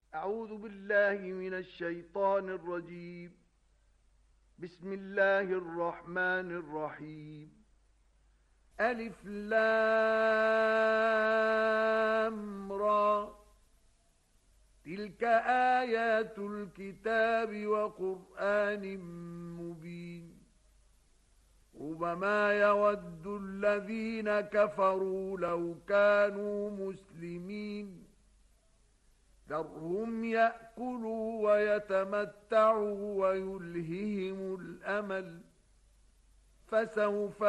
أعوذ بالله من الشيطان الرجيم. بسم الله الرحمن الرحيم. ألف لام را. تلك آيات الكتاب وقرآن مبين. ربما يود الذين كفروا لو كانوا مسلمين. ذرهم يأكلوا ويتمتعوا ويلههم الأمل، فسوف